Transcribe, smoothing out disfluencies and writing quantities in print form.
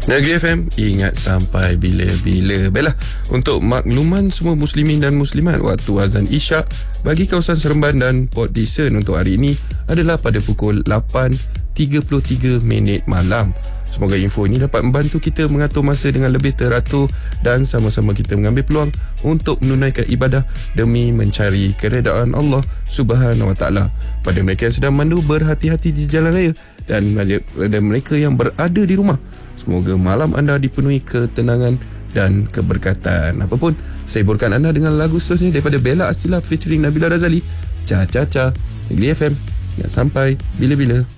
Negeri FM, ingat sampai bila-bila. Baiklah, untuk makluman semua muslimin dan muslimat, waktu azan Isyak bagi kawasan Seremban dan Port Dickson untuk hari ini adalah pada pukul 8.33 malam. Semoga info ini dapat membantu kita mengatur masa dengan lebih teratur dan sama-sama kita mengambil peluang untuk menunaikan ibadah demi mencari keredaan Allah Subhanahu Wa Taala. Pada mereka yang sedang memandu, berhati-hati di jalan raya, dan pada mereka yang berada di rumah, semoga malam anda dipenuhi ketenangan dan keberkatan. Apapun, saya hiburkan anda dengan lagu seterusnya daripada Bella Astila featuring Nabila Razali, Cha Cha Cha. Negeri FM, ingat sampai bila-bila.